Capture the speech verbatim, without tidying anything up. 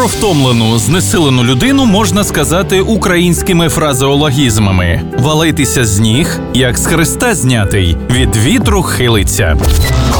Про втомлену, знесилену людину можна сказати українськими фразеологізмами: валитися з ніг, як з хреста знятий, від вітру хилиться.